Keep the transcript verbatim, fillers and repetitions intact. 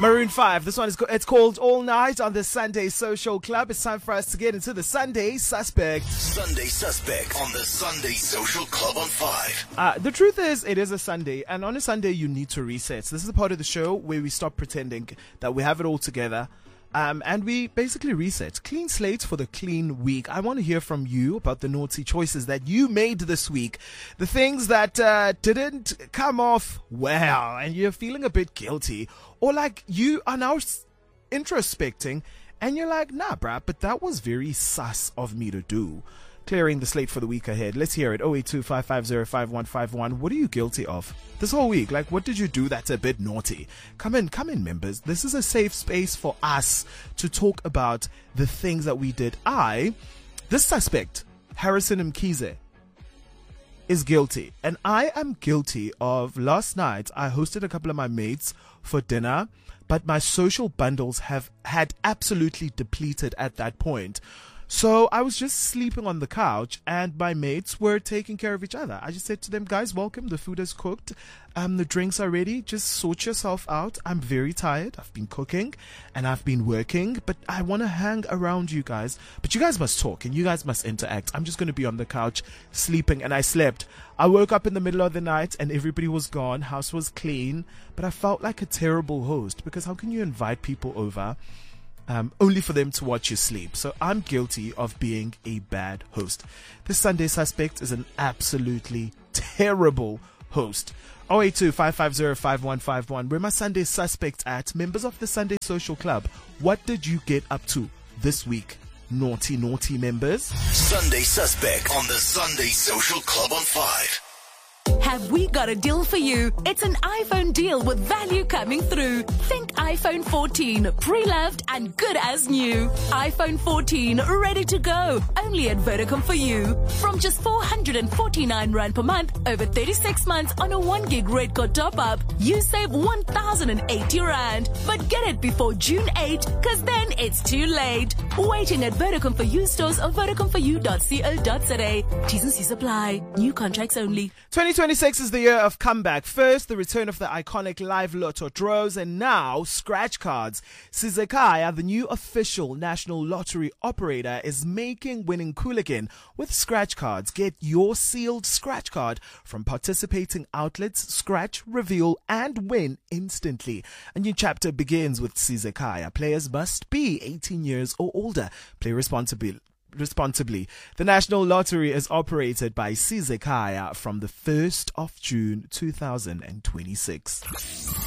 Maroon five. This one is it's called All Night on the Sunday Social Club. It's time for us to get into the Sunday Suspect. Sunday Suspect on the Sunday Social Club on five. Uh, the truth is, it is a Sunday, and on a Sunday you need to reset. So this is the part of the show where we stop pretending that we have it all together. Um, and we basically reset. Clean slate for the clean week. I want to hear from you about the naughty choices that you made this week. The things that uh, didn't come off well and you're feeling a bit guilty. Or like you are now introspecting and you're like, nah, bruh, but that was very sus of me to do. Clearing the slate for the week ahead. Let's hear it. oh eight two, five five zero, five one five one. What are you guilty of this whole week? Like, what did you do that's a bit naughty? Come in, come in, members. This is a safe space for us to talk about the things that we did. I, this suspect, Harrison Mkhize, is guilty. And I am guilty of last night. I hosted a couple of my mates for dinner, but my social bundles have had absolutely depleted at that point. So I was just sleeping on the couch and my mates were taking care of each other. I just said to them, guys, welcome. The food is cooked. Um, the drinks are ready. Just sort yourself out. I'm very tired. I've been cooking and I've been working, but I want to hang around you guys. But you guys must talk and you guys must interact. I'm just going to be on the couch sleeping, and I slept. I woke up in the middle of the night and everybody was gone. House was clean, but I felt like a terrible host because how can you invite people over Um, only for them to watch you sleep? So I'm guilty of being a bad host. This Sunday Suspect is an absolutely terrible host. oh eight two, five five zero, five one five one. Where my Sunday Suspects at? Members of the Sunday Social Club, what did you get up to this week? Naughty, naughty members. Sunday Suspect on the Sunday Social Club on five. Have we got a deal for you? It's an iPhone deal with value coming through. Think iPhone fourteen, pre-loved and good as new. iPhone fourteen, ready to go. Only at Vodacom for you. From just four hundred forty-nine rand per month, over thirty-six months on a one gig red card top-up, you save one thousand eighty rand. But get it before June eighth, cause then it's too late. Waiting at Vodacom for you stores or vodacom for you dot co dot za. T's and C's apply. New contracts only. twenty twenty-six is the year of comeback. First, the return of the iconic live lotto draws, and now scratch cards. Sizekaya, the new official national lottery operator, is making winning cool again with scratch cards. Get your sealed scratch card from participating outlets, scratch, reveal, and win instantly. A new chapter begins with Sizekaya. Players must be eighteen years or older. Play responsibly. responsibly. The National Lottery is operated by Sizekaya from the first of June two thousand twenty-six.